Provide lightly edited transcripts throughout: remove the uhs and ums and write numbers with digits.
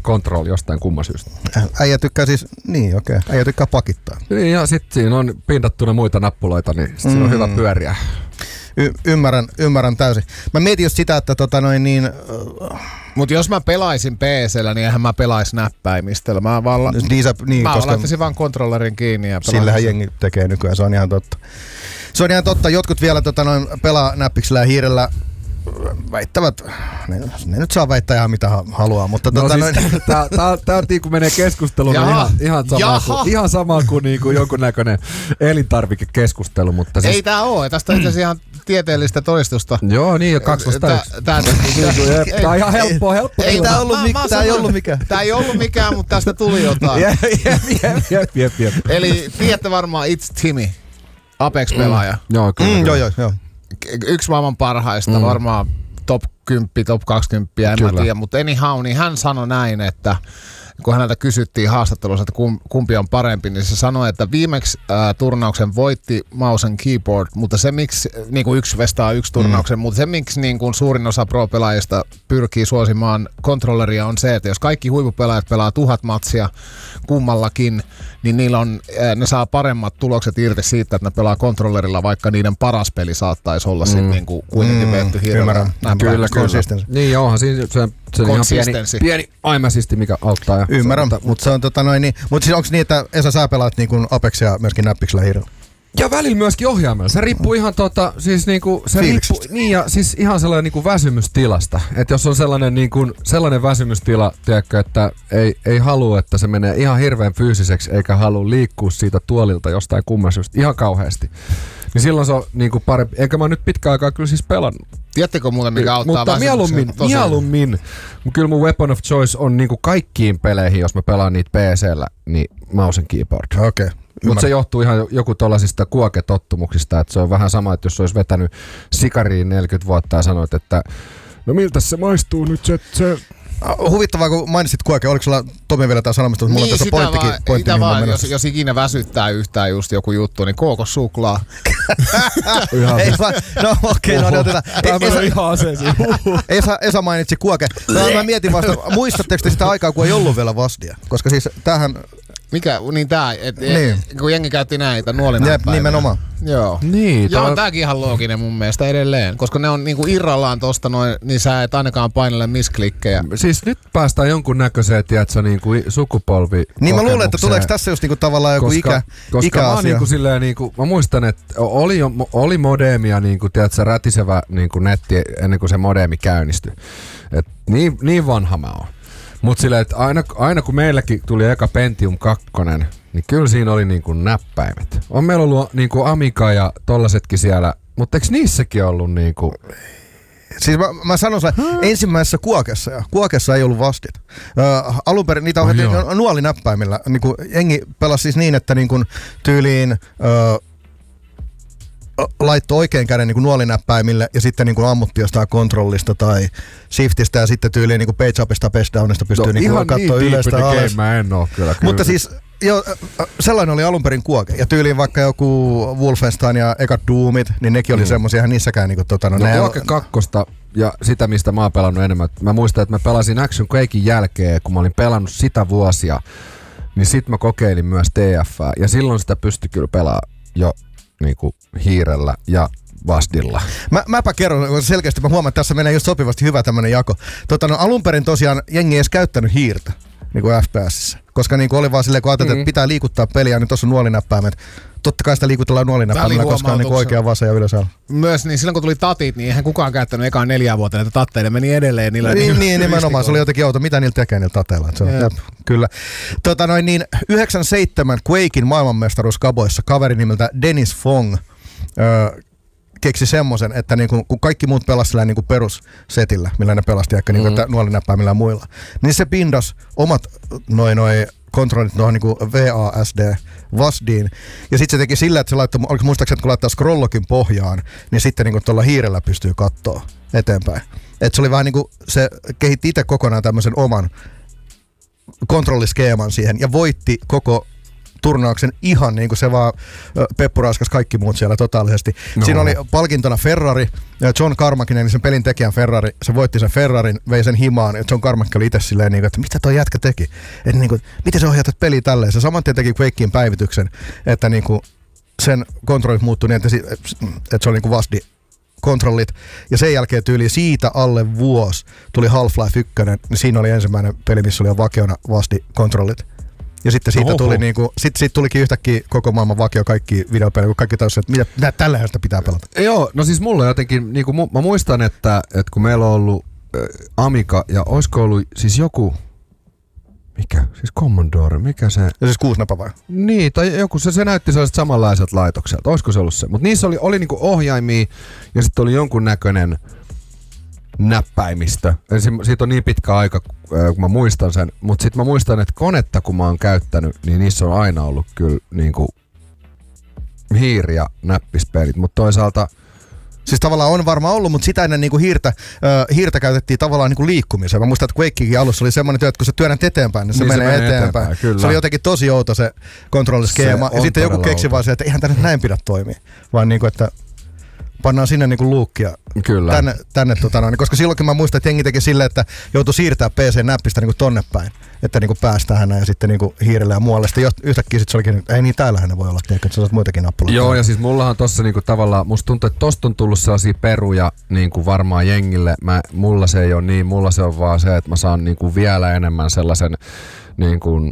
control jostain kumman syystä. Äijä tykkää siis, niin okei, äijä tykkää pakittaa. Niin, ja sitten siinä on pindattuna muita nappuloita, niin sit siinä on hyvä pyöriä. Ymmärrän täysin. Mä mietin just sitä, että Mut jos mä pelaisin PC:llä, niin eihän mä pelais näppäimistöllä. Mä laittaisin vaan kontrollerin kiinni ja pelaisin. Sillähän jengi tekee nykyään, se on ihan totta. Se on ihan totta. Jotkut vielä pelaa näppiksellä ja hiirellä. Väittävät, ne nyt saa väittää ihan mitä haluaa, mutta tää niinku menee keskusteluun ihan sama kuin niinku jonkunnäköinen elintarvikekeskustelu, mutta siis... Ei tää oo, tästä on itse asiassa ihan tieteellistä todistusta. Joo, niin jo 2 vasta 1. Tää on ihan helppoa. Ei tää ollut mikään. Tää ei ollut mikään, mutta tästä tuli jotain. Jep. Eli tiedätte varmaan It's Timmy, Apex-pelaaja. Joo, kyllä. Joo. Yksi maailman parhaista, varmaan top 10, top 20, en mä tiedä, mutta anyhow, niin hän sanoi näin, että kun häneltä kysyttiin haastattelussa, että kumpi on parempi, niin se sanoi, että viimeksi turnauksen voitti mouse and keyboard, mutta se miksi, niin kuin 1 vestaa 1 turnauksen, mutta se miksi niin kuin suurin osa pro-pelaajista pyrkii suosimaan kontrolleria on se, että jos kaikki huippupelaajat pelaa 1000 matsia kummallakin, niin ne saa paremmat tulokset irti siitä, että ne pelaa kontrollerilla, vaikka niiden paras peli saattaisi olla sitten niin kuin kuitenkin vetty hirveä. Kyllä, consistency. Niin onhan siinä se on ihan pieni aimasisti, mikä auttaa. Ymmärrän, mutta se on mutta siis onko niin, että Esa sä pelaat niin kuin Apexia myöskin näppiksellä hiirellä? Ja välillä myöskin ohjaimella. Se riippuu ihan siis niinku se riippuu niin ja siis ihan sellainen niinku väsymystilasta. Että jos on sellainen väsymystila, tiedätkö, että ei halua, että se menee ihan hirveän fyysiseksi eikä halua liikkua siitä tuolilta jostain kummasesta ihan kauheasti. Niin silloin se on niinku parempi. Eikä mä nyt pitkään aikaa kyllä siis pelannut. Tiedättekö muuten, mikä auttaa väsymykseen? Mutta mieluummin. Kyllä mun weapon of choice on niinku kaikkiin peleihin, jos mä pelaan niitä PC:llä, niin mouse and keyboard. Okei. Mutta se johtuu ihan joku tollasista kuoketottumuksista, että se on vähän sama, että jos olisi vetänyt sikariin 40 vuotta ja sanoit, että no miltä se maistuu nyt se... Huvittavaa, kun mainitsit kuoke, oliko sulla Tomi vielä tää sanomista, mutta mulla niin, on tässä pointtikin vaan, jos ikinä väsyttää yhtään just joku juttu, niin kookossuklaa. No okei, no otetaan. Esa mainitsi kuoke. Mä mietin vasta, muistatteko te sitä aikaa, kun ei ollut vielä Vasdia? Koska siis tämähän... Mikä? Niin tää, kun jengi käytti näitä Jep, nuolinäppäimiä. nimenomaan. Joo. Niin, joo, tääkin ihan looginen mun mielestä edelleen. Koska ne on niinku irrallaan tosta noin, niin sä et ainakaan painelle misklikkejä. Siis nyt päästään jonkun näköiseen, tiedätkö, niinku sukupolvi. Niin mä luulen, että tuleeko tässä just niinku tavallaan joku ikäasia. Niinku silleen niinku, mä muistan, että oli modeemia niinku, tiedätkö, rätisevä niinku netti ennen kuin se modeemi käynnistyi. Et niin vanha mä oon. Mut silleen, että aina kun meilläkin tuli eka Pentium 2, niin kyllä siinä oli niinku näppäimet. On meillä ollut niinku Amiga ja tollasetkin siellä, mutta eikö niissäkin ollut niinku... Siis mä sanon sen, ensimmäisessä kuokessa ei ollut vastit. Alun perin niitä on nuolinäppäimillä. Niinku, jengi pelasi siis niin, että niinku, tyyliin... laittoi oikein käden niin nuolinäppäimille ja sitten niin ammuttiin jostain kontrollista tai shiftistä ja sitten tyyliin niin page-upista, page-downista pystyy niin katsoa yleistä alas. Mä en oo kyllä. Mutta siis sellainen oli alun perin kuoke. Ja tyyliin vaikka joku Wolfenstein ja ekat Doomit, niin nekin oli semmosia, eihän niissäkään niinku Kuoke 2 ja sitä, mistä mä oon pelannut enemmän. Mä muistan, että mä pelasin Action Quakein jälkeen, kun mä olin pelannut sitä vuosia, niin sit mä kokeilin myös TF:ää. Ja silloin sitä pystyi kyllä pelaamaan jo niinku hiirellä Vasdilla. Mäpä kerron selkeästi, mä huomaan, että tässä menee just sopivasti hyvä tämmönen jako. Alun perin tosiaan jengi ei edes käyttänyt hiirtä niinku FPSissä. Koska niinku oli vaan silleen, kun ajateltiin, että pitää liikuttaa peliä, niin tossa on nuolinäppäimet. Totta kai sitä liikutellaan nuolinäppäimellä, koska on niinku oikea vasen ja ylös. Myös niin silloin kun tuli tatit, niin eihän kukaan käyttänyt ekaan 4 vuotta näitä tatteja, meni edelleen niillä. Niin nimenomaan, se oli jotenkin outo. Mitä niillä tekee niillä tateilla? Se on, kyllä. 97 Quakein maailmanmestaruus Gaboissa kaveri nimeltä Dennis Fong keksi semmoisen, että niinku, kun kaikki muut pelasivat niinku perussetillä, millä ne pelasti, ehkä niinku, nuolinäppäimillä ja muilla, niin se pindas omat kontrollit tuohon niinku VASD Vasdiin. Ja sitten se teki sillä, että se laittoi, oliko muistaakseni, että kun laittaa scrollogin pohjaan, niin sitten niinku tuolla hiirellä pystyy katsoa eteenpäin. Et se oli vähän niinku, se kehitti itse kokonaan tämmöisen oman kontrolliskeeman siihen ja voitti koko turnauksen ihan niin kuin se vaan Peppu raaskas kaikki muut siellä totaalisesti. No. Siinä oli palkintona Ferrari, ja John Carmackinen, niin sen pelin tekijän Ferrari, se voitti sen Ferrarin, vei sen himaan, ja John Carmack oli itse silleen, että mitä toi jätkä teki? Että niin kuin, miten se ohjaa peliä tälleen? Se saman tien teki Quakeen päivityksen, että niin kuin sen kontrollit muuttui niin, että se oli niin kuin VASDI kontrollit, ja sen jälkeen tyyli siitä alle vuosi tuli Half-Life 1, niin siinä oli ensimmäinen peli, missä oli vakeona VASDI-kontrollit. Ja sitten siitä tuli niinku, siitä tulikin yhtäkkiä koko maailman vakio kaikki videopelejä, kun kaikki tajusivat, että mitä tällä sitä pitää pelata. Joo, no siis mulla jotenkin, niinku, mä muistan, että kun meillä on ollut Amiga, ja olisiko ollut siis joku, mikä? Siis Commodore, mikä se? Ja siis 6 napa vai? Niin, tai joku, se näytti sellaiset samanlaiset laitokselta. Olisiko se ollut se? Mutta niissä oli niinku ohjaimia, ja sitten oli jonkun näköinen näppäimistö. Siitä on niin pitkä aika, kun mä muistan sen. Mutta sitten mä muistan, että konetta kun mä oon käyttänyt, niin niissä on aina ollut kyllä niinku hiiri- ja näppispelit. Mutta toisaalta siis tavallaan on varmaan ollut, mutta sitä ennen niinku hiirtä käytettiin tavallaan niinku liikkumiseen. Mä muistan, että Quakekin alussa oli semmoinen, että kun sä työnnät eteenpäin, niin se menee eteenpäin. Kyllä. Se oli jotenkin tosi outo se kontrolliskeema. Ja sitten joku keksi vaan se, että eihän tämä nyt näin pidä toimia. Vaan niinku, että pannaan sinne niinku luukkia tänne koska silloinkin mä muistan, että jengi teki silleen, että joutui siirtää PC-näppistä niinku tonne päin, että niinku päästään ja sitten niinku hiirelle ja muualle. Sitten yhtäkkiä sit se olikin, että ei niin, täällähän ne voi olla, että sä saat muitakin nappuloita. Joo, ja siis mullahan tossa niinku tavallaan, musta tuntuu, että tosta on tullut sellaisia peruja niinku varmaan jengille. Mulla se ei ole niin, mulla se on vaan se, että mä saan niinku vielä enemmän sellaisen niin kuin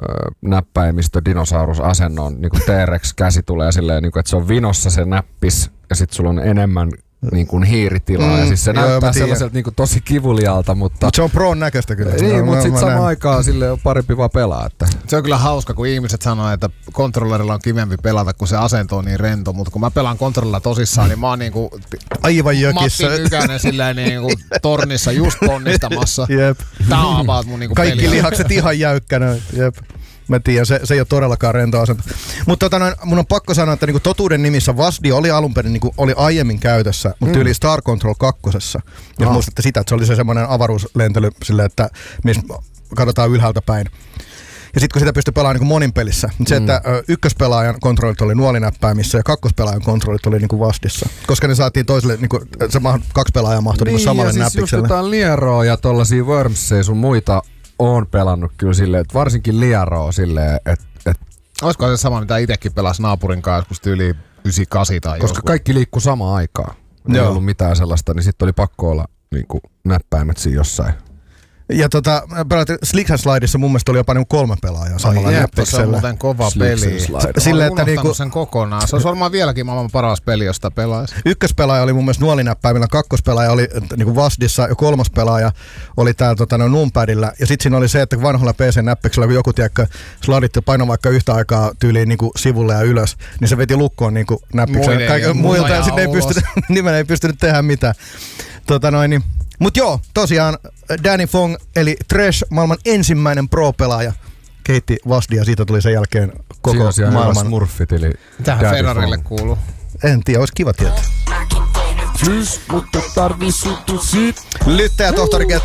näppäimistö dinosaurusasennon, niin kuin T-Rex käsi tulee silleen, niin kuin, että se on vinossa se näppis ja sit sulla on enemmän niin kuin hiiritilaa ja siis se näyttää sellaiselta niin kuin tosi kivulialta, mutta se on Proon näköistä kyllä. Niin, mutta sitten samaan aikaan sille on parempi vaan pelaa. Että. Se on kyllä hauska, kun ihmiset sanoo, että kontrollerilla on kivempi pelata, kun se asento on niin rento, mutta kun mä pelaan kontrollilla tosissaan, niin mä oon niinku aivan jökissä. Matti Nykänen silleen niinku tornissa just ponnistamassa. Jep. Tää on about mun niinku kaikki peliä. Lihakset ihan jäykkänä. Jep. Mä tiedän, se ei ole todellakaan rento asento. Mutta mun on pakko sanoa, että niinku totuuden nimissä VASDI oli alun perin niinku, oli aiemmin käytössä, mutta yli Star Control 2. Jos muistatte sitä, että se oli se semmoinen avaruuslentely silleen, että missä katsotaan ylhäältä päin. Ja sitten kun sitä pystyi pelaamaan niin monin pelissä, se, että ykköspelaajan kontrollit oli nuolinäppäimissä ja kakkospelaajan kontrollit oli niin VASDissa. Koska ne saatiin toiselle, niin kuin, se 2 pelaajaa mahtui niin samalle näppikselle. Niin ja siis just jotain Lieroa ja tollasia Wormsia sun muita on pelannut kyllä silleen, että varsinkin Lieroa silleen, että olisiko se sama, mitä itsekin pelasi naapurin kanssa joskus yli 98 tai koska kaikki liikkui samaan aikaan. Ei ollut mitään sellaista, niin sitten oli pakko olla niin kuin näppäimet siinä jossain. Ja Slick and Slideissa mun mielestä oli jopa niin 3 pelaajaa samalla näppiksellä. Se on muuten kova peli. Sille, että niinku sen kokonaan. Se olisi varmaan vieläkin maailman paras peli, josta pelaisi. Ykköspelaaja oli mun mielestä nuolinäppäimillä, kakkospelaaja oli niinku VASDissa ja kolmas pelaaja oli täällä numpadilla. Ja sitten siinä oli se, että vanhalla PC-näppiksellä, kun joku sladit paino vaikka yhtä aikaa tyyliin niinku sivulle ja ylös, niin se veti lukkoon niinku näppiksen muilta ja sitten ei pystynyt tehdä mitään. Mut joo, tosiaan Danny Fong eli Thresh, maailman ensimmäinen pro-pelaaja, keitti VASDia ja siitä tuli sen jälkeen koko maailman Smurfit-tili. Tähän Ferrarille kuuluu. En tiedä, olisi kiva tietää. Mutta tarvii sutusi. Lyttäjä tohtori